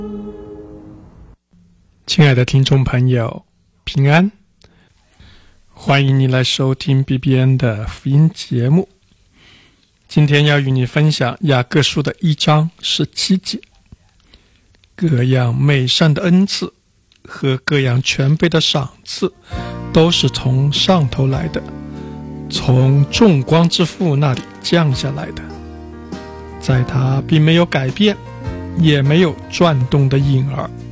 亲爱的听众朋友，平安，欢迎你来收听 BBN 的福音节目。今天要与你分享雅各书的1章17节，各样美善的恩赐和各样全备的赏赐都是从上头来的，从众光之父那里降下来的，在他并没有改变，也没有转动的影儿。